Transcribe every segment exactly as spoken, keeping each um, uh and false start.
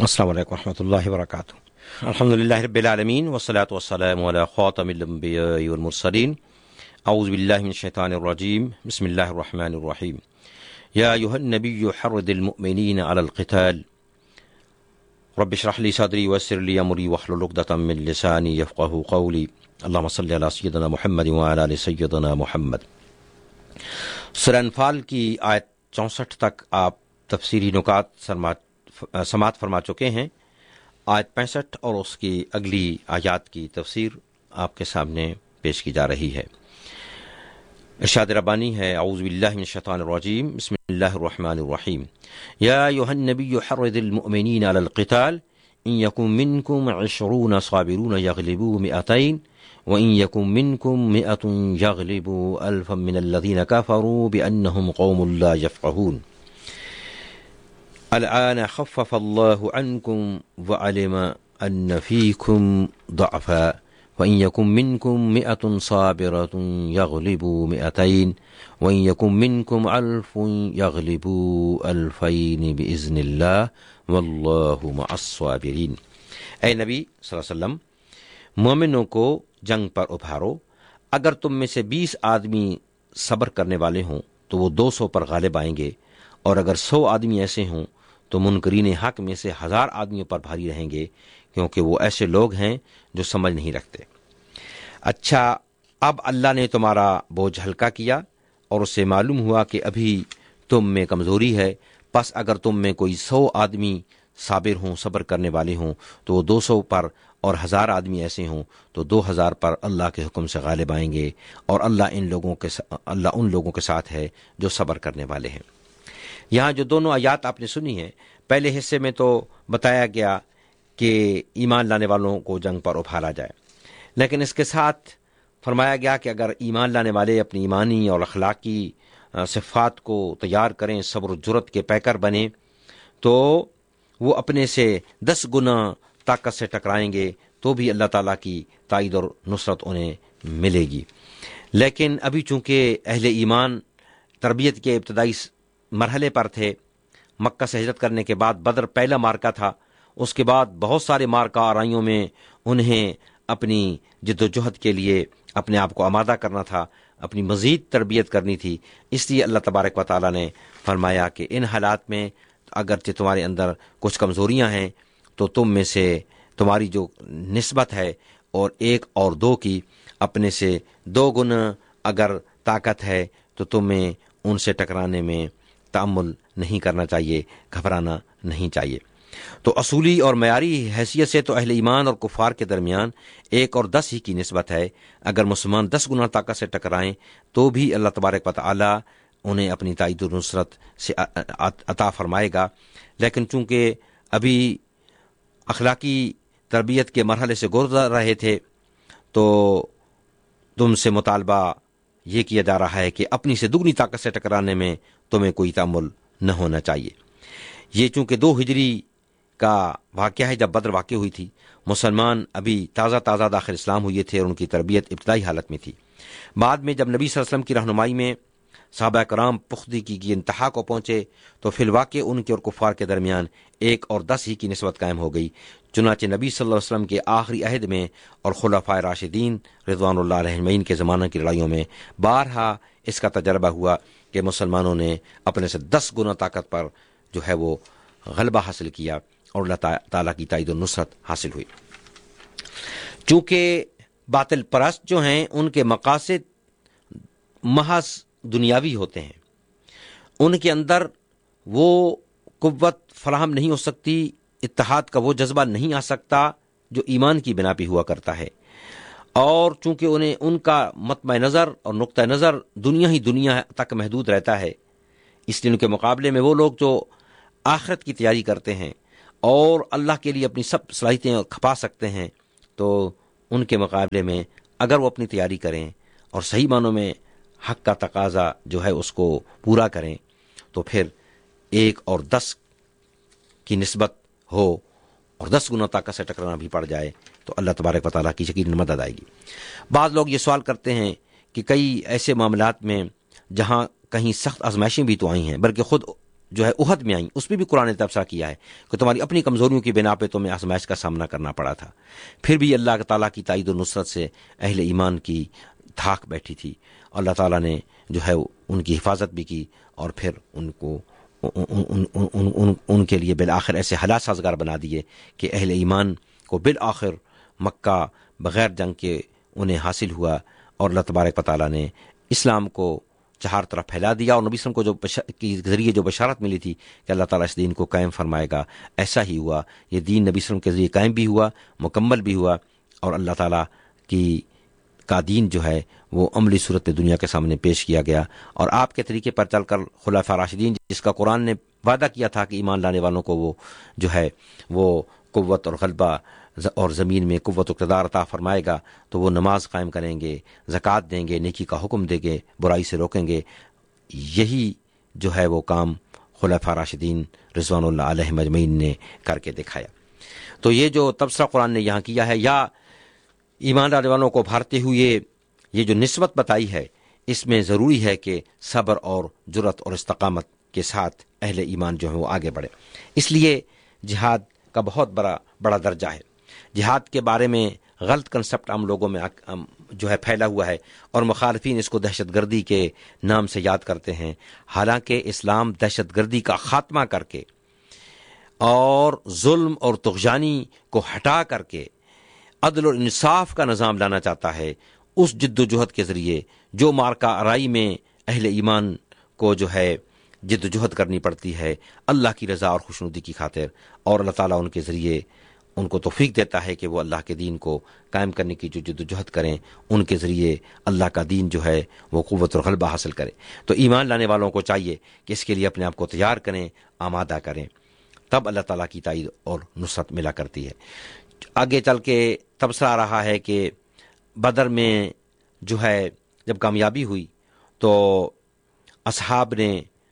السلام علیکم ورحمۃ اللہ وبرکاتہ۔ الحمد للہ رب العالمین والصلاة والسلام علی خاتم الانبیاء والمرسلین۔ اعوذ باللہ من الشیطان الرجیم، بسم اللہ الرحمن الرحیم۔ یا ایھا النبی حرض المؤمنین علی القتال، رب اشرح لی صدری ویسر لی امری واحلل عقدۃ من لسانی یفقہوا قولی۔ اللہم صلی علی سیدنا محمد وعلی آل سیدنا محمد۔ سورہ انفال کی آیت چونسٹھ تک آپ تفسیری نکات سرمات سماعت فرما چکے ہیں۔ آیت پینسٹھ اور اس کی اگلی آیات کی تفسیر آپ کے سامنے پیش کی جا رہی ہے۔ ارشاد ربانی ہے، اعوذ باللہ من الشیطان الرجیم، بسم اللہ الرحمن الرحیم۔ یا ایھا النبی حرض المؤمنین علی القتال ان یکن منکم عشرون صابرون یغلبوا مئتین وان یکن منکم مئۃ یغلبوا الفا من الذین کفروا بانہم قوم لا یفقہون۔ الآن خفف اللہ عنکم وعلم ان فیکم ضعفا وإن يكن منكم مئة صابرة يغلبوا مئتين وإن يكن منكم ألف يغلبوا ألفين بإذن الله والله مع الصابرين۔ اے نبی صلی اللہ علیہ وسلم، مومنوں کو جنگ پر ابھارو، اگر تم میں سے بیس آدمی صبر کرنے والے ہوں تو وہ دو سو پر غالب آئیں گے، اور اگر سو آدمی ایسے ہوں تو منکرین حق میں سے ہزار آدمیوں پر بھاری رہیں گے، کیونکہ وہ ایسے لوگ ہیں جو سمجھ نہیں رکھتے۔ اچھا، اب اللہ نے تمہارا بوجھ ہلکا کیا اور اسے معلوم ہوا کہ ابھی تم میں کمزوری ہے، پس اگر تم میں کوئی سو آدمی صابر ہوں، صبر کرنے والے ہوں تو وہ دو سو پر، اور ہزار آدمی ایسے ہوں تو دو ہزار پر اللہ کے حکم سے غالب آئیں گے، اور اللہ ان لوگوں کے اللہ ان لوگوں کے ساتھ ہے جو صبر کرنے والے ہیں۔ یہاں جو دونوں آیات آپ نے سنی ہیں، پہلے حصے میں تو بتایا گیا کہ ایمان لانے والوں کو جنگ پر ابھارا جائے، لیکن اس کے ساتھ فرمایا گیا کہ اگر ایمان لانے والے اپنی ایمانی اور اخلاقی صفات کو تیار کریں، صبر و جرت کے پیکر بنیں، تو وہ اپنے سے دس گنا طاقت سے ٹکرائیں گے تو بھی اللہ تعالیٰ کی تائید اور نصرت انہیں ملے گی۔ لیکن ابھی چونکہ اہل ایمان تربیت کے ابتدائی مرحلے پر تھے، مکہ سے ہجرت کرنے کے بعد بدر پہلا مارکا تھا، اس کے بعد بہت سارے مارکا آرائیوں میں انہیں اپنی جد و جہد کے لیے اپنے آپ کو آمادہ کرنا تھا، اپنی مزید تربیت کرنی تھی۔ اس لیے اللہ تبارک و تعالیٰ نے فرمایا کہ ان حالات میں اگرچہ تمہارے اندر کچھ کمزوریاں ہیں تو تم میں سے تمہاری جو نسبت ہے اور ایک اور دو کی، اپنے سے دو گنا اگر طاقت ہے تو تمہیں ان سے ٹکرانے میں تأمل نہیں کرنا چاہیے، گھبرانا نہیں چاہیے۔ تو اصولی اور معیاری حیثیت سے تو اہل ایمان اور کفار کے درمیان ایک اور دس ہی کی نسبت ہے۔ اگر مسلمان دس گنا طاقت سے ٹکرائیں تو بھی اللہ تبارک و تعالیٰ انہیں اپنی تائید و نصرت سے عطا فرمائے گا۔ لیکن چونکہ ابھی اخلاقی تربیت کے مرحلے سے گزر رہے تھے تو تم سے مطالبہ یہ کیا جا رہا ہے کہ اپنی سے دگنی طاقت سے ٹکرانے میں تمہیں کوئی تأمل نہ ہونا چاہیے۔ یہ چونکہ دو ہجری کا واقعہ ہے جب بدر واقع ہوئی تھی، مسلمان ابھی تازہ تازہ داخل اسلام ہوئے تھے اور ان کی تربیت ابتدائی حالت میں تھی۔ بعد میں جب نبی صلی اللہ علیہ وسلم کی رہنمائی میں صحابہ کرام پختگی کی انتہا کو پہنچے تو فی الواقع ان کے اور کفار کے درمیان ایک اور دس ہی کی نسبت قائم ہو گئی۔ چنانچہ نبی صلی اللہ علیہ وسلم کے آخری عہد میں اور خلفائے راشدین رضوان اللہ علیہم اجمعین کے زمانہ کی لڑائیوں میں بارہا اس کا تجربہ ہوا کہ مسلمانوں نے اپنے سے دس گنا طاقت پر جو ہے وہ غلبہ حاصل کیا اور اللہ تعالیٰ کی تائید و نصرت حاصل ہوئی۔ چونکہ باطل پرست جو ہیں ان کے مقاصد محض دنیاوی ہوتے ہیں، ان کے اندر وہ قوت فراہم نہیں ہو سکتی، اتحاد کا وہ جذبہ نہیں آ سکتا جو ایمان کی بنا پہ ہوا کرتا ہے، اور چونکہ انہیں ان کا مطمع نظر اور نقطہ نظر دنیا ہی دنیا تک محدود رہتا ہے، اس لیے ان کے مقابلے میں وہ لوگ جو آخرت کی تیاری کرتے ہیں اور اللہ کے لیے اپنی سب صلاحیتیں کھپا سکتے ہیں، تو ان کے مقابلے میں اگر وہ اپنی تیاری کریں اور صحیح معنوں میں حق کا تقاضا جو ہے اس کو پورا کریں تو پھر ایک اور دس کی نسبت ہو اور دس گنا طاقت سے ٹکرانا بھی پڑ جائے تو اللہ تبارک و تعالیٰ کی شدید مدد آئے گی۔ بعض لوگ یہ سوال کرتے ہیں کہ کئی ایسے معاملات میں جہاں کہیں سخت آزمائشیں بھی تو آئی ہیں، بلکہ خود جو ہے احد میں آئیں، اس میں بھی قرآن نے تبصرہ کیا ہے کہ تمہاری اپنی کمزوریوں کی بنا پہ تمہیں آزمائش کا سامنا کرنا پڑا تھا، پھر بھی اللہ تعالیٰ کی تائید و نصرت سے اہل ایمان کی دھاک بیٹھی تھی، اللہ تعالیٰ نے جو ہے ان کی حفاظت بھی کی، اور پھر ان کو ان, ان, ان, ان, ان, ان کے لیے بالآخر ایسے حالات سازگار بنا دیے کہ اہل ایمان کو بالآخر مکہ بغیر جنگ کے انہیں حاصل ہوا، اور اللہ تبارک و تعالیٰ نے اسلام کو چہار طرف پھیلا دیا، اور نبی صلی اللہ علیہ وسلم کو جو کے ذریعے جو بشارت ملی تھی کہ اللہ تعالیٰ اس دین کو قائم فرمائے گا، ایسا ہی ہوا۔ یہ دین نبی صلی اللہ علیہ وسلم کے ذریعے قائم بھی ہوا، مکمل بھی ہوا، اور اللہ تعالیٰ کی کا دین جو ہے وہ عملی صورت میں دنیا کے سامنے پیش کیا گیا، اور آپ کے طریقے پر چل کر خلفاء راشدین، جس کا قرآن نے وعدہ کیا تھا کہ ایمان لانے والوں کو وہ جو ہے وہ قوت اور غلبہ اور زمین میں قوت و اقتدار عطا فرمائے گا، تو وہ نماز قائم کریں گے، زکوٰۃ دیں گے، نیکی کا حکم دیں گے، برائی سے روکیں گے۔ یہی جو ہے وہ کام خلفاء راشدین رضوان اللہ علیہم اجمعین نے کر کے دکھایا۔ تو یہ جو تبصرہ قرآن نے یہاں کیا ہے، یا ایمان لانے والوں کو بھارتے ہوئے یہ جو نسبت بتائی ہے، اس میں ضروری ہے کہ صبر اور جرأت اور استقامت کے ساتھ اہل ایمان جو ہے وہ آگے بڑھے۔ اس لیے جہاد کا بہت بڑا بڑا درجہ ہے۔ جہاد کے بارے میں غلط کنسپٹ ہم لوگوں میں جو ہے پھیلا ہوا ہے، اور مخالفین اس کو دہشت گردی کے نام سے یاد کرتے ہیں، حالانکہ اسلام دہشت گردی کا خاتمہ کر کے اور ظلم اور طغیانی کو ہٹا کر کے عدل اور انصاف کا نظام لانا چاہتا ہے۔ اس جد و جہد کے ذریعے جو مارکہ آرائی میں اہل ایمان کو جو ہے جد و جہد کرنی پڑتی ہے اللہ کی رضا اور خوشنودی کی خاطر، اور اللہ تعالیٰ ان کے ذریعے ان کو توفیق دیتا ہے کہ وہ اللہ کے دین کو قائم کرنے کی جو جد و جہد کریں، ان کے ذریعے اللہ کا دین جو ہے وہ قوت اور غلبہ حاصل کرے۔ تو ایمان لانے والوں کو چاہیے کہ اس کے لیے اپنے آپ کو تیار کریں، آمادہ کریں، تب اللہ تعالیٰ کی تائید اور نصرت ملا کرتی ہے۔ آگے چل کے تبصرہ آ رہا ہے کہ بدر میں جو ہے جب کامیابی ہوئی تو اصحاب نے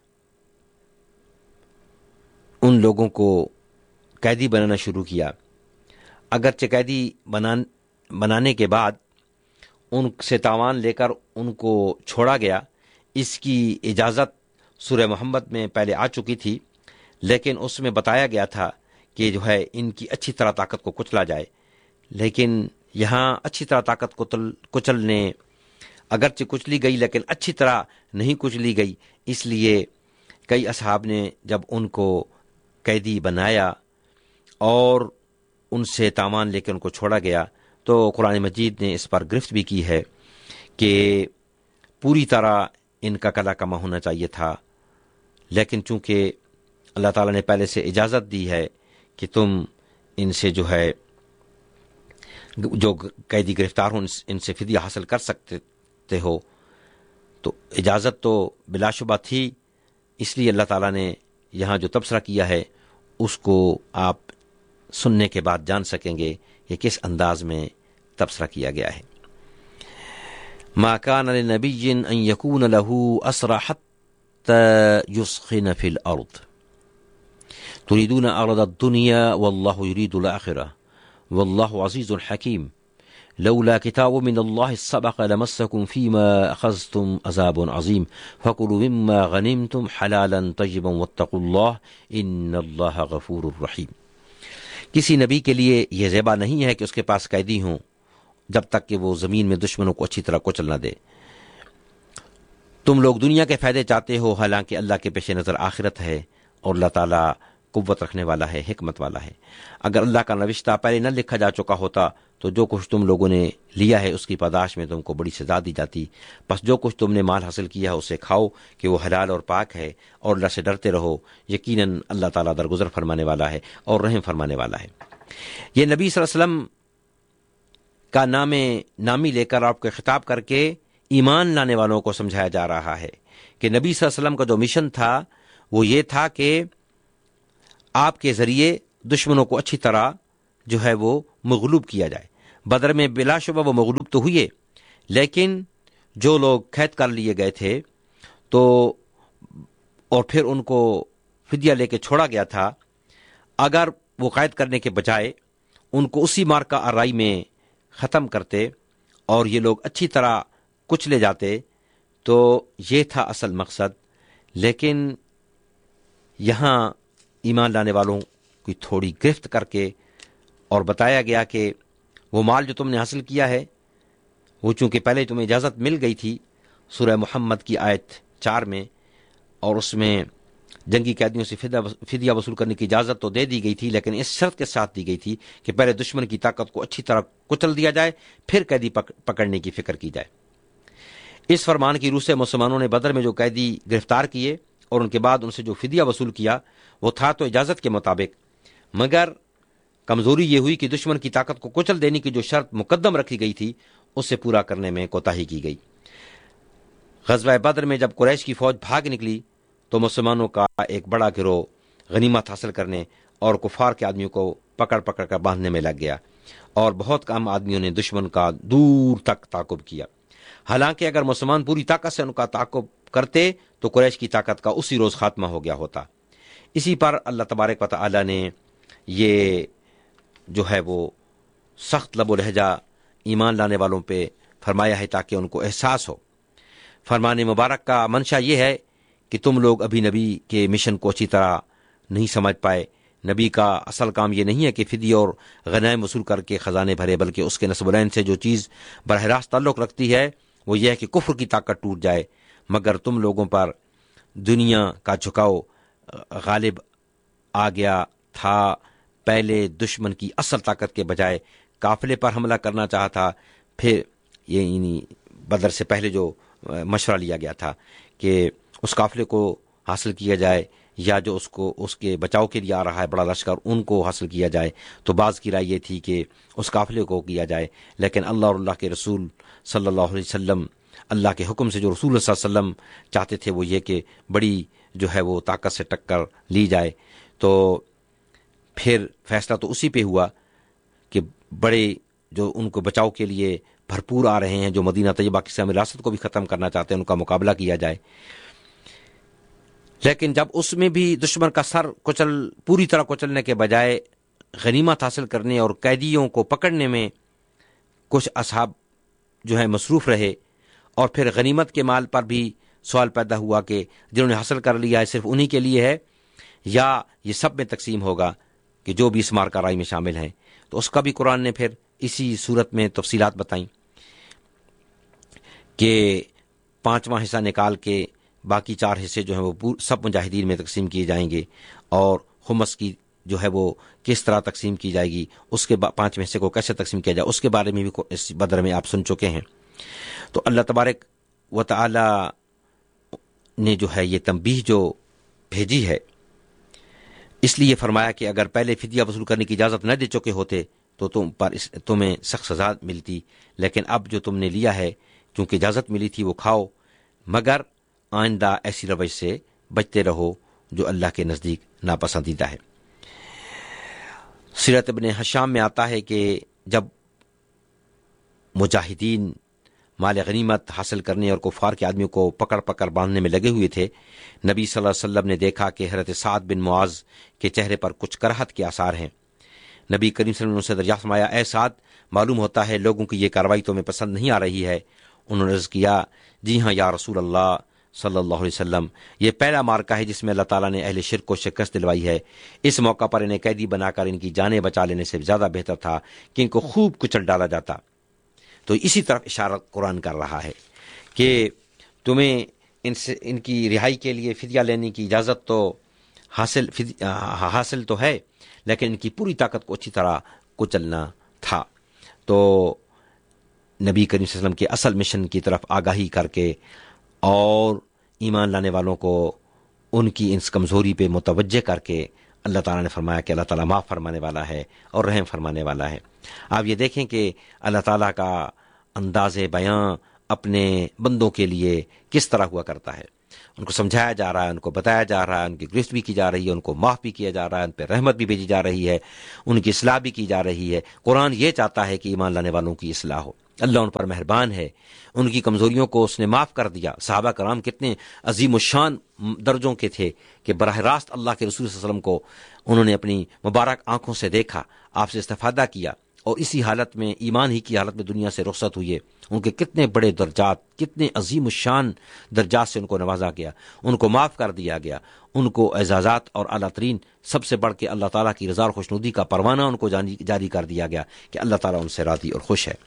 ان لوگوں کو قیدی بنانا شروع کیا۔ اگرچہ قیدی بنان بنانے کے بعد ان سے تاوان لے کر ان کو چھوڑا گیا، اس کی اجازت سورہ محمد میں پہلے آ چکی تھی، لیکن اس میں بتایا گیا تھا کہ جو ہے ان کی اچھی طرح طاقت کو کچلا جائے، لیکن یہاں اچھی طرح طاقت کو کچلنے اگرچہ کچلی گئی لیکن اچھی طرح نہیں کچلی گئی، اس لیے کئی اصحاب نے جب ان کو قیدی بنایا اور ان سے تاوان لے کے ان کو چھوڑا گیا، تو قرآن مجید نے اس پر گرفت بھی کی ہے کہ پوری طرح ان کا کلا کما ہونا چاہیے تھا، لیکن چونکہ اللہ تعالیٰ نے پہلے سے اجازت دی ہے کہ تم ان سے جو ہے جو قیدی گرفتار ہوں ان سے فدیہ حاصل کر سکتے ہو، تو اجازت تو بلا شبہ تھی، اس لیے اللہ تعالیٰ نے یہاں جو تبصرہ کیا ہے اس کو آپ سننے کے بعد جان سکیں گے کہ کس انداز میں تبصرہ کیا گیا ہے۔ ما كان لنبي ان يكون له اسرى حتى يسخن في الارض تريدون عرض الدنيا والله يريد الاخره والله عزيز حكيم لولا كتاب من الله سبق لمسكم فيما اخذتم عذاب عظيم فكلوا مما غنمتم حلالا طيبا واتقوا الله ان الله غفور رحيم۔ کسی نبی کے لیے یہ زیبا نہیں ہے کہ اس کے پاس قیدی ہوں جب تک کہ وہ زمین میں دشمنوں کو اچھی طرح کچل نہ دے۔ تم لوگ دنیا کے فائدے چاہتے ہو، حالانکہ اللہ کے پیش نظر آخرت ہے، اور اللہ تعالیٰ قوت رکھنے والا ہے، حکمت والا ہے۔ اگر اللہ کا نوشتہ پہلے نہ لکھا جا چکا ہوتا تو جو کچھ تم لوگوں نے لیا ہے اس کی پاداش میں تم کو بڑی سزا دی جاتی، بس جو کچھ تم نے مال حاصل کیا ہے اسے کھاؤ کہ وہ حلال اور پاک ہے، اور اللہ سے ڈرتے رہو، یقیناً اللہ تعالیٰ درگزر فرمانے والا ہے اور رحم فرمانے والا ہے۔ یہ نبی صلی اللہ علیہ وسلم کا نام نامی لے کر آپ کو خطاب کر کے ایمان لانے والوں کو سمجھایا جا رہا ہے کہ نبی صلی اللہ علیہ وسلم کا جو مشن تھا وہ یہ تھا کہ آپ کے ذریعے دشمنوں کو اچھی طرح جو ہے وہ مغلوب کیا جائے۔ بدر میں بلا شبہ وہ مغلوب تو ہوئے، لیکن جو لوگ قید کر لیے گئے تھے تو اور پھر ان کو فدیہ لے کے چھوڑا گیا تھا، اگر وہ قید کرنے کے بجائے ان کو اسی مارکہ آرائی میں ختم کرتے اور یہ لوگ اچھی طرح کچلے جاتے تو یہ تھا اصل مقصد۔ لیکن یہاں ایمان لانے والوں کی تھوڑی گرفت کر کے اور بتایا گیا کہ وہ مال جو تم نے حاصل کیا ہے وہ چونکہ پہلے تمہیں اجازت مل گئی تھی سورہ محمد کی آیت چار میں، اور اس میں جنگی قیدیوں سے فدیہ وصول کرنے کی اجازت تو دے دی گئی تھی، لیکن اس شرط کے ساتھ دی گئی تھی کہ پہلے دشمن کی طاقت کو اچھی طرح کچل دیا جائے، پھر قیدی پکڑنے کی فکر کی جائے۔ اس فرمان کی روح سے مسلمانوں نے بدر میں جو قیدی گرفتار کیے اور ان کے بعد ان سے جو فدیہ وصول کیا وہ تھا تو اجازت کے مطابق، مگر کمزوری یہ ہوئی کہ دشمن کی طاقت کو کچل دینے کی جو شرط مقدم رکھی گئی تھی اسے پورا کرنے میں کوتاہی کی گئی۔ غزوہ بدر میں جب قریش کی فوج بھاگ نکلی تو مسلمانوں کا ایک بڑا گروہ غنیمت حاصل کرنے اور کفار کے آدمیوں کو پکڑ پکڑ کر باندھنے میں لگ گیا، اور بہت کم آدمیوں نے دشمن کا دور تک تعاقب کیا۔ حالانکہ اگر مسلمان پوری طاقت سے ان کا تعاقب کرتے تو قریش کی طاقت کا اسی روز خاتمہ ہو گیا ہوتا۔ اسی پر اللہ تبارک و تعالی نے یہ جو ہے وہ سخت لب و لہجہ ایمان لانے والوں پہ فرمایا ہے تاکہ ان کو احساس ہو۔ فرمان مبارک کا منشا یہ ہے کہ تم لوگ ابھی نبی کے مشن کو اچھی طرح نہیں سمجھ پائے۔ نبی کا اصل کام یہ نہیں ہے کہ فدیہ اور غنائم وصول کر کے خزانے بھرے، بلکہ اس کے نسب العین سے جو چیز براہ راست تعلق رکھتی ہے وہ یہ ہے کہ کفر کی طاقت ٹوٹ جائے۔ مگر تم لوگوں پر دنیا کا جھکاؤ غالب آ گیا تھا، پہلے دشمن کی اصل طاقت کے بجائے قافلے پر حملہ کرنا چاہا تھا۔ پھر یہ یعنی بدر سے پہلے جو مشورہ لیا گیا تھا کہ اس قافلے کو حاصل کیا جائے یا جو اس کو اس کے بچاؤ کے لیے آ رہا ہے بڑا لشکر ان کو حاصل کیا جائے، تو بعض کی رائے یہ تھی کہ اس قافلے کو کیا جائے، لیکن اللہ اور اللہ کے رسول صلی اللہ علیہ وسلم اللہ کے حکم سے جو رسول صلی اللہ علیہ وسلم چاہتے تھے وہ یہ کہ بڑی جو ہے وہ طاقت سے ٹکر لی جائے، تو پھر فیصلہ تو اسی پہ ہوا کہ بڑے جو ان کو بچاؤ کے لیے بھرپور آ رہے ہیں، جو مدینہ طیبہ کی اسلامی ریاست کو بھی ختم کرنا چاہتے ہیں، ان کا مقابلہ کیا جائے۔ لیکن جب اس میں بھی دشمن کا سر کچل پوری طرح کچلنے کے بجائے غنیمت حاصل کرنے اور قیدیوں کو پکڑنے میں کچھ اصحاب جو ہے مصروف رہے، اور پھر غنیمت کے مال پر بھی سوال پیدا ہوا کہ جنہوں نے حاصل کر لیا ہے صرف انہی کے لیے ہے یا یہ سب میں تقسیم ہوگا کہ جو بھی اس مار کرائی میں شامل ہیں، تو اس کا بھی قرآن نے پھر اسی صورت میں تفصیلات بتائیں کہ پانچواں حصہ نکال کے باقی چار حصے جو ہیں وہ سب مجاہدین میں تقسیم کیے جائیں گے، اور خمس کی جو ہے وہ کس طرح تقسیم کی جائے گی، اس کے پانچویں حصے کو کیسے تقسیم کیا جائے، اس کے بارے میں بھی اس بدر میں آپ سن چکے ہیں۔ تو اللہ تبارک و تعالی نے جو ہے یہ تنبیہ جو بھیجی ہے، اس لیے فرمایا کہ اگر پہلے فدیہ وصول کرنے کی اجازت نہ دے چکے ہوتے تو تم پر تمہیں سخت سزا ملتی، لیکن اب جو تم نے لیا ہے چونکہ اجازت ملی تھی وہ کھاؤ، مگر آئندہ ایسی روش سے بچتے رہو جو اللہ کے نزدیک ناپسندیدہ ہے۔ سیرت ابن ہشام میں آتا ہے کہ جب مجاہدین مال غنیمت حاصل کرنے اور کفار کے آدمیوں کو پکڑ پکڑ باندھنے میں لگے ہوئے تھے، نبی صلی اللہ علیہ وسلم نے دیکھا کہ حضرت سعد بن معاذ کے چہرے پر کچھ کرہت کے آثار ہیں۔ نبی کریم صلی اللہ علیہ وسلم نے دریافت فرمایا، اے سعد، معلوم ہوتا ہے لوگوں کی یہ کارروائی تمہیں پسند نہیں آ رہی ہے؟ انہوں نے عرض کیا، جی ہاں یا رسول اللہ صلی اللہ علیہ وسلم، یہ پہلا مارکہ ہے جس میں اللہ تعالیٰ نے اہل شرک کو شکست دلوائی ہے۔ اس موقع پر انہیں قیدی بنا کر ان کی جانیں بچا لینے سے زیادہ بہتر تھا کہ ان کو خوب کچل ڈالا جاتا۔ تو اسی طرف اشارہ قرآن کر رہا ہے کہ تمہیں ان سے ان کی رہائی کے لیے فدیہ لینے کی اجازت تو حاصل حاصل تو ہے، لیکن ان کی پوری طاقت کو اچھی طرح کچلنا تھا۔ تو نبی کریم صلی اللہ علیہ وسلم کے اصل مشن کی طرف آگاہی کر کے اور ایمان لانے والوں کو ان کی اس کمزوری پہ متوجہ کر کے اللہ تعالیٰ نے فرمایا کہ اللہ تعالیٰ معاف فرمانے والا ہے اور رحم فرمانے والا ہے۔ آپ یہ دیکھیں کہ اللہ تعالیٰ کا انداز بیاں اپنے بندوں کے لیے کس طرح ہوا کرتا ہے، ان کو سمجھایا جا رہا ہے، ان کو بتایا جا رہا ہے، ان کی گرفت بھی کی جا رہی ہے، ان کو معاف بھی کیا جا رہا ہے، ان پہ رحمت بھی بھیجی جا رہی ہے، ان کی اصلاح بھی کی جا رہی ہے۔ قرآن یہ چاہتا ہے کہ ایمان لانے والوں کی اصلاح ہو، اللہ ان پر مہربان ہے، ان کی کمزوریوں کو اس نے معاف کر دیا۔ صحابہ کرام کتنے عظیم الشان درجوں کے تھے کہ براہ راست اللہ کے رسول صلی اللہ علیہ وسلم کو انہوں نے اپنی مبارک آنکھوں سے دیکھا، آپ سے استفادہ کیا، اور اسی حالت میں ایمان ہی کی حالت میں دنیا سے رخصت ہوئے، ان کے کتنے بڑے درجات، کتنے عظیم الشان درجات سے ان کو نوازا گیا، ان کو معاف کر دیا گیا، ان کو اعزازات اور اعلیٰ ترین سب سے بڑھ کے اللہ تعالیٰ کی رضا اور خوشنودی کا پروانہ ان کو جاری کر دیا گیا کہ اللہ تعالیٰ ان سے راضی اور خوش ہے۔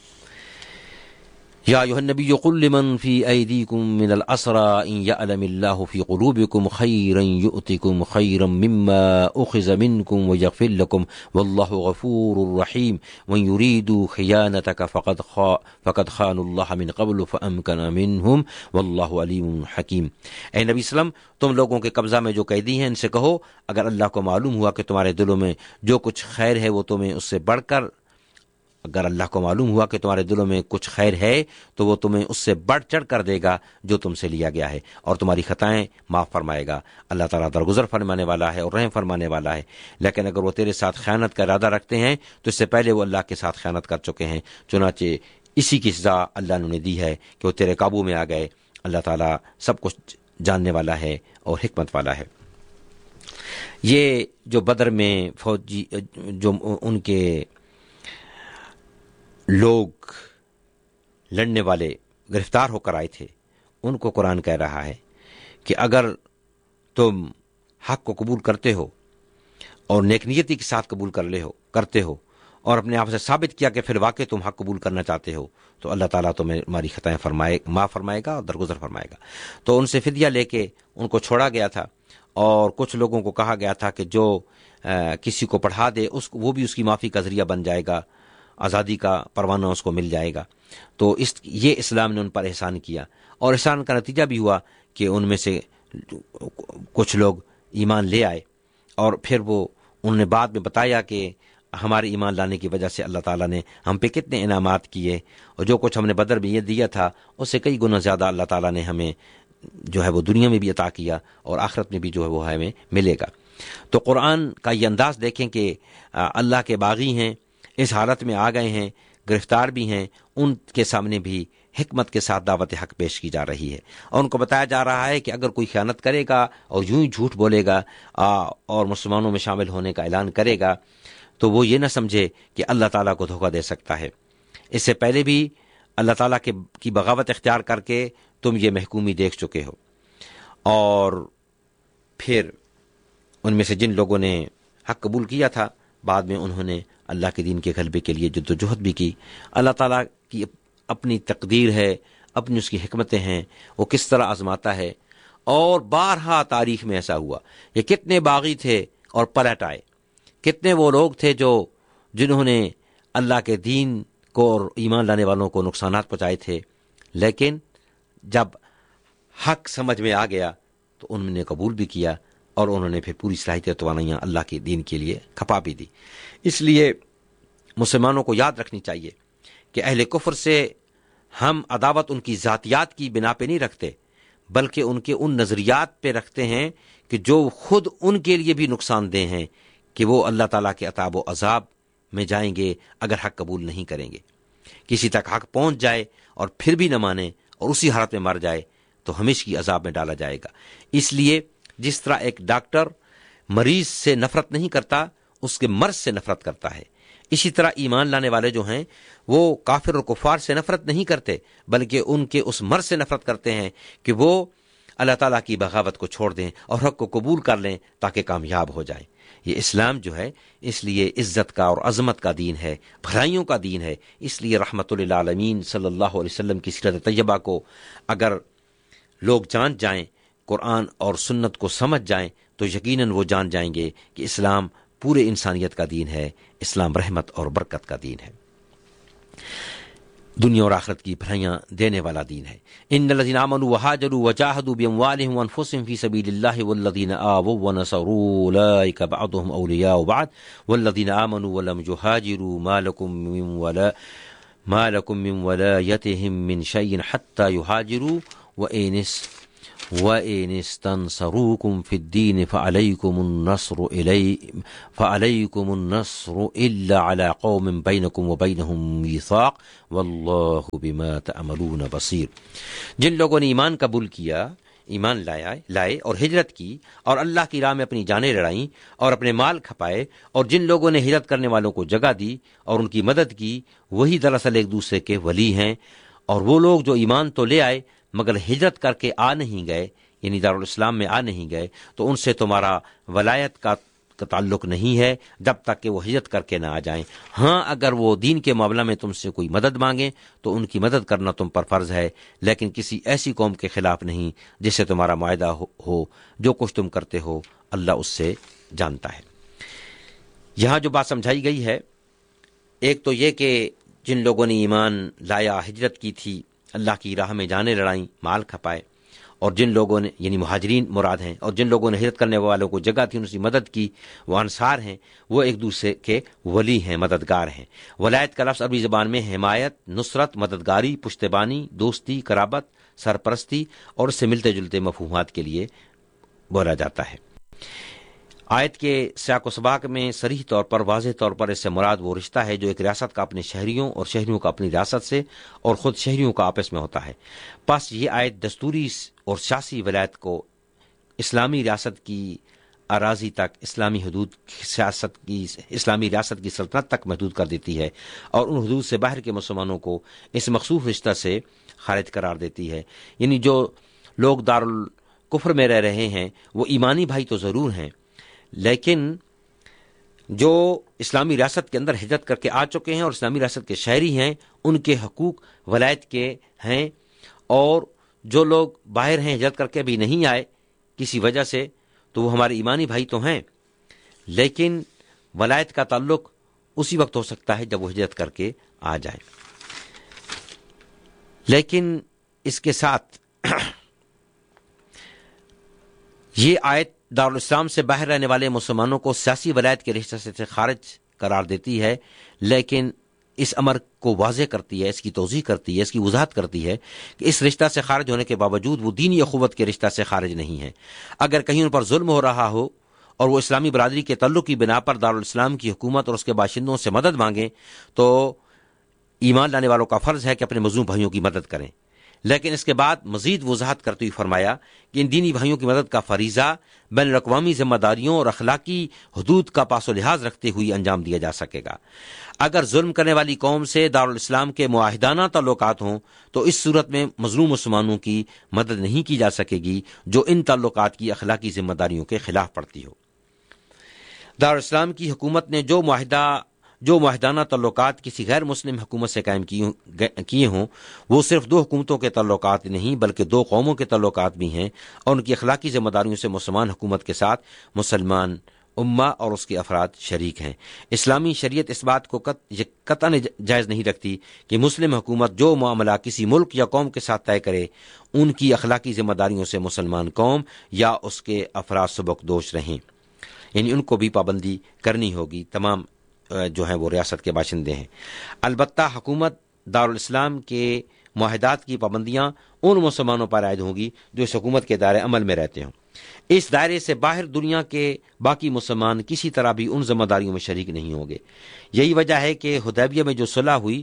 یا ایھا النبی قل لمن فی ایدیکم من الاسری ان یعلم اللہ فی قلوبکم خیرا یؤتکم خیرا مما اخذ منکم ویغفر لکم واللہ غفور رحیم وان یریدوا خیانتک فقد خا فقد خانوا اللہ من قبل فامکن منہم واللہ علیم حکیم۔ اے نبی وسلم، تم لوگوں کے قبضہ میں جو قیدی ہیں ان سے کہو اگر اللہ کو معلوم ہوا کہ تمہارے دلوں میں جو کچھ خیر ہے وہ تمہیں اس سے بڑھ کر اگر اللہ کو معلوم ہوا کہ تمہارے دلوں میں کچھ خیر ہے تو وہ تمہیں اس سے بڑھ چڑھ کر دے گا جو تم سے لیا گیا ہے، اور تمہاری خطائیں معاف فرمائے گا۔ اللہ تعالیٰ درگزر فرمانے والا ہے اور رحم فرمانے والا ہے۔ لیکن اگر وہ تیرے ساتھ خیانت کا ارادہ رکھتے ہیں تو اس سے پہلے وہ اللہ کے ساتھ خیانت کر چکے ہیں، چنانچہ اسی کی سزا اللہ نے دی ہے کہ وہ تیرے قابو میں آ گئے۔ اللہ تعالیٰ سب کچھ جاننے والا ہے اور حکمت والا ہے۔ یہ جو بدر میں فوجی جو ان کے لوگ لڑنے والے گرفتار ہو کر آئے تھے، ان کو قرآن کہہ رہا ہے کہ اگر تم حق کو قبول کرتے ہو اور نیک نیتی کے ساتھ قبول کر لے ہو کرتے ہو اور اپنے آپ سے ثابت کیا کہ پھر واقع تم حق قبول کرنا چاہتے ہو تو اللہ تعالیٰ تمہیں ہماری خطائیں فرمائے معاف فرمائے گا اور درگزر فرمائے گا۔ تو ان سے فدیہ لے کے ان کو چھوڑا گیا تھا، اور کچھ لوگوں کو کہا گیا تھا کہ جو کسی کو پڑھا دے اس وہ بھی اس کی معافی کا ذریعہ بن جائے گا، آزادی کا پروانہ اس کو مل جائے گا۔ تو اس یہ اسلام نے ان پر احسان کیا، اور احسان کا نتیجہ بھی ہوا کہ ان میں سے کچھ لوگ ایمان لے آئے، اور پھر وہ انہوں نے بعد میں بتایا کہ ہمارے ایمان لانے کی وجہ سے اللہ تعالیٰ نے ہم پہ کتنے انعامات کیے، اور جو کچھ ہم نے بدر میں یہ دیا تھا اس سے کئی گنا زیادہ اللہ تعالیٰ نے ہمیں جو ہے وہ دنیا میں بھی عطا کیا اور آخرت میں بھی جو ہے وہ ہمیں ملے گا۔ تو قرآن کا یہ انداز دیکھیں کہ اللہ کے باغی ہیں، اس حالت میں آ گئے ہیں، گرفتار بھی ہیں، ان کے سامنے بھی حکمت کے ساتھ دعوت حق پیش کی جا رہی ہے، اور ان کو بتایا جا رہا ہے کہ اگر کوئی خیانت کرے گا اور یوں ہی جھوٹ بولے گا اور مسلمانوں میں شامل ہونے کا اعلان کرے گا تو وہ یہ نہ سمجھے کہ اللہ تعالیٰ کو دھوکہ دے سکتا ہے۔ اس سے پہلے بھی اللہ تعالیٰ کے کی بغاوت اختیار کر کے تم یہ محکومی دیکھ چکے ہو، اور پھر ان میں سے جن لوگوں نے حق قبول کیا تھا بعد میں انہوں نے اللہ کے دین کے غلبے کے لیے جد و جہد بھی کی۔ اللہ تعالیٰ کی اپنی تقدیر ہے، اپنی اس کی حکمتیں ہیں، وہ کس طرح آزماتا ہے، اور بارہا تاریخ میں ایسا ہوا۔ یہ کتنے باغی تھے اور پلٹ آئے، کتنے وہ لوگ تھے جو جنہوں نے اللہ کے دین کو اور ایمان لانے والوں کو نقصانات پہنچائے تھے، لیکن جب حق سمجھ میں آ گیا تو انہوں نے قبول بھی کیا، اور انہوں نے پھر پوری صلاحیت توانائیاں اللہ کے دین کے لیے کھپا بھی دی۔ اس لیے مسلمانوں کو یاد رکھنی چاہیے کہ اہل کفر سے ہم عداوت ان کی ذاتیات کی بنا پہ نہیں رکھتے، بلکہ ان کے ان نظریات پہ رکھتے ہیں کہ جو خود ان کے لیے بھی نقصان دہ ہیں، کہ وہ اللہ تعالیٰ کے عذاب و عذاب میں جائیں گے اگر حق قبول نہیں کریں گے۔ کسی تک حق پہنچ جائے اور پھر بھی نہ مانے اور اسی حالت میں مر جائے تو ہمیشہ کی عذاب میں ڈالا جائے گا۔ اس لیے جس طرح ایک ڈاکٹر مریض سے نفرت نہیں کرتا، اس کے مرض سے نفرت کرتا ہے، اسی طرح ایمان لانے والے جو ہیں وہ کافر اور کفار سے نفرت نہیں کرتے، بلکہ ان کے اس مرض سے نفرت کرتے ہیں کہ وہ اللہ تعالیٰ کی بغاوت کو چھوڑ دیں اور حق کو قبول کر لیں تاکہ کامیاب ہو جائیں۔ یہ اسلام جو ہے اس لیے عزت کا اور عظمت کا دین ہے، بھلائیوں کا دین ہے۔ اس لیے رحمت للعالمین صلی اللہ علیہ وسلم کی سیرت طیبہ کو اگر لوگ جان جائیں، قرآن اور سنت کو سمجھ جائیں، تو یقیناً وہ جان جائیں گے کہ اسلام پورے انسانیت کا دین ہے، اسلام رحمت اور برکت کا دین ہے، دنیا اور آخرت کی بھلائیاں دینے والا دین ہے۔ ان الذين آمنوا وهاجروا وجاهدوا باموالهم وانفسهم في سبيل الله والذين آووا ونصروا اولئك بعضهم اولياء بعض والذين آمنوا ولم يهاجروا ما لكم من ولا ما لكم من ولايتهم من شيء حتى يهاجروا وإن وَإِنِ اسْتَنْصَرُوكُمْ فِي الدِّينِ فَعَلَيْكُمُ النَّصْرُ إِلَيْهِمْ فَعَلَيْكُمُ النَّصْرُ إِلَّا عَلَىٰ قَوْمٍ بَيْنَكُمْ وَبَيْنَهُمْ مِيثَاقٌ وَاللَّهُ بِمَا تَعْمَلُونَ بَصِيرٌ۔ جن لوگوں نے ایمان قبول کیا ایمان لایا لائے اور ہجرت کی اور اللہ کی راہ میں اپنی جانیں لڑائیں اور اپنے مال کھپائے، اور جن لوگوں نے ہجرت کرنے والوں کو جگہ دی اور ان کی مدد کی، وہی دراصل ایک دوسرے کے ولی ہیں۔ اور وہ لوگ جو ایمان تو لے آئے مگر ہجرت کر کے آ نہیں گئے، یعنی دارالاسلام میں آ نہیں گئے، تو ان سے تمہارا ولایت کا کا تعلق نہیں ہے جب تک کہ وہ ہجرت کر کے نہ آ جائیں۔ ہاں اگر وہ دین کے معاملہ میں تم سے کوئی مدد مانگیں تو ان کی مدد کرنا تم پر فرض ہے، لیکن کسی ایسی قوم کے خلاف نہیں جس سے تمہارا معاہدہ ہو, ہو جو کچھ تم کرتے ہو اللہ اس سے جانتا ہے۔ یہاں جو بات سمجھائی گئی ہے، ایک تو یہ کہ جن لوگوں نے ایمان لایا، ہجرت کی تھی، اللہ کی راہ میں جانیں لڑائیں، مال کھپائے، اور جن لوگوں نے یعنی مہاجرین مراد ہیں، اور جن لوگوں نے ہجرت کرنے والوں کو جگہ تھی ان کی مدد کی، وہ انصار ہیں، وہ ایک دوسرے کے ولی ہیں، مددگار ہیں۔ ولایت کا لفظ عربی زبان میں حمایت، نصرت، مددگاری، پشتبانی، دوستی، قرابت، سرپرستی اور اس سے ملتے جلتے مفہومات کے لیے بولا جاتا ہے۔ آیت کے سیاق و سباق میں صریح طور پر واضح طور پر اس سے مراد وہ رشتہ ہے جو ایک ریاست کا اپنے شہریوں اور شہریوں کا اپنی ریاست سے اور خود شہریوں کا آپس میں ہوتا ہے۔ پس یہ آیت دستوری اور سیاسی ولایت کو اسلامی ریاست کی اراضی تک، اسلامی حدود سیاست کی اسلامی ریاست کی سلطنت تک محدود کر دیتی ہے، اور ان حدود سے باہر کے مسلمانوں کو اس مخصوص رشتہ سے خارج قرار دیتی ہے۔ یعنی جو لوگ دارالکفر میں رہ رہے ہیں وہ ایمانی بھائی تو ضرور ہیں، لیکن جو اسلامی ریاست کے اندر ہجرت کر کے آ چکے ہیں اور اسلامی ریاست کے شہری ہیں، ان کے حقوق ولایت کے ہیں، اور جو لوگ باہر ہیں ہجرت کر کے بھی نہیں آئے کسی وجہ سے تو وہ ہمارے ایمانی بھائی تو ہیں، لیکن ولایت کا تعلق اسی وقت ہو سکتا ہے جب وہ ہجرت کر کے آ جائیں۔ لیکن اس کے ساتھ یہ آیت دارالاسلام سے باہر رہنے والے مسلمانوں کو سیاسی ولایت کے رشتے سے خارج قرار دیتی ہے، لیکن اس امر کو واضح کرتی ہے، اس کی توضیح کرتی ہے، اس کی وضاحت کرتی ہے کہ اس رشتہ سے خارج ہونے کے باوجود وہ دینی اخوت کے رشتہ سے خارج نہیں ہے۔ اگر کہیں ان پر ظلم ہو رہا ہو اور وہ اسلامی برادری کے تعلق کی بنا پر دارالاسلام کی حکومت اور اس کے باشندوں سے مدد مانگیں تو ایمان لانے والوں کا فرض ہے کہ اپنے مظلوم بھائیوں کی مدد کریں، لیکن اس کے بعد مزید وضاحت کرتے ہوئے فرمایا کہ ان دینی بھائیوں کی مدد کا فریضہ بین الاقوامی ذمہ داریوں اور اخلاقی حدود کا پاس و لحاظ رکھتے ہوئے انجام دیا جا سکے گا۔ اگر ظلم کرنے والی قوم سے دارالاسلام کے معاہدانہ تعلقات ہوں تو اس صورت میں مظلوم مسلمانوں کی مدد نہیں کی جا سکے گی جو ان تعلقات کی اخلاقی ذمہ داریوں کے خلاف پڑتی ہو۔ دارالاسلام کی حکومت نے جو معاہدہ جو معاہدانہ تعلقات کسی غیر مسلم حکومت سے قائم کیے ہوں وہ صرف دو حکومتوں کے تعلقات نہیں بلکہ دو قوموں کے تعلقات بھی ہیں، اور ان کی اخلاقی ذمہ داریوں سے مسلمان حکومت کے ساتھ مسلمان امہ اور اس کے افراد شریک ہیں۔ اسلامی شریعت اس بات کو قطعاً جائز نہیں رکھتی کہ مسلم حکومت جو معاملہ کسی ملک یا قوم کے ساتھ طے کرے ان کی اخلاقی ذمہ داریوں سے مسلمان قوم یا اس کے افراد سبکدوش رہیں، یعنی ان کو بھی پابندی کرنی ہوگی، تمام جو ہیں وہ ریاست کے باشندے ہیں۔ البتہ حکومت دارالاسلام کے معاہدات کی پابندیاں ان مسلمانوں پر عائد ہوں گی جو اس حکومت کے دائرے عمل میں رہتے ہوں۔ اس دائرے سے باہر دنیا کے باقی مسلمان کسی طرح بھی ان ذمہ داریوں میں شریک نہیں ہوں گے۔ یہی وجہ ہے کہ حدیبیہ میں جو صلح ہوئی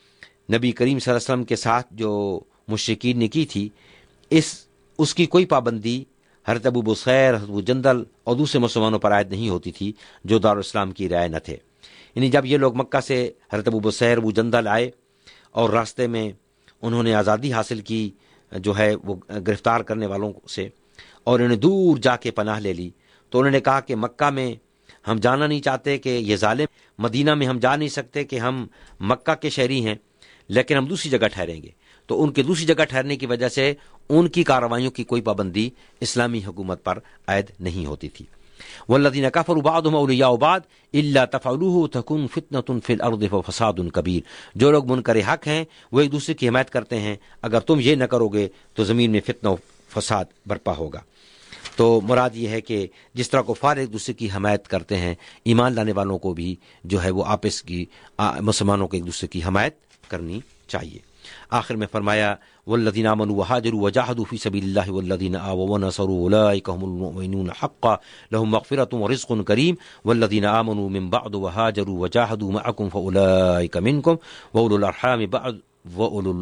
نبی کریم صلی اللہ علیہ وسلم کے ساتھ جو مشرکین نے کی تھی، اس اس کی کوئی پابندی حضرت ابو بصیر، حضرت ابو جندل اور دوسرے مسلمانوں پر عائد نہیں ہوتی تھی جو دارالاسلام کی رعایا نہ تھے۔ یعنی جب یہ لوگ مکہ سے حضرت ابو بصیر، ابو جندل آئے اور راستے میں انہوں نے آزادی حاصل کی جو ہے وہ گرفتار کرنے والوں سے، اور انہیں دور جا کے پناہ لے لی، تو انہوں نے کہا کہ مکہ میں ہم جانا نہیں چاہتے کہ یہ ظالم، مدینہ میں ہم جا نہیں سکتے کہ ہم مکہ کے شہری ہیں، لیکن ہم دوسری جگہ ٹھہریں گے۔ تو ان کے دوسری جگہ ٹھہرنے کی وجہ سے ان کی کارروائیوں کی کوئی پابندی اسلامی حکومت پر عائد نہیں ہوتی تھی۔ والذین کفروا بعضهم اولیاء بعض الا تفعلوه تکن فتنة فی الارض وفساد کبیر۔ جو لوگ منکر حق ہیں وہ ایک دوسرے کی حمایت کرتے ہیں، اگر تم یہ نہ کرو گے تو زمین میں فتنہ و فساد برپا ہوگا۔ تو مراد یہ ہے کہ جس طرح کفار ایک دوسرے کی حمایت کرتے ہیں، ایمان لانے والوں کو بھی جو ہے وہ آپس کی مسلمانوں کو ایک دوسرے کی حمایت کرنی چاہیے۔ آخر میں فرمایا والذین آمنوا وہاجروا وجاہدوا فی سبیل اللہ والذین آووا ونصروا اولئک هم المؤمنون حقا لهم مغفرۃ ورزق کریم والذین آمنوا من بعد وهاجروا وجاهدوا معكم فاولئک منکم واولو الارحام بعض واولو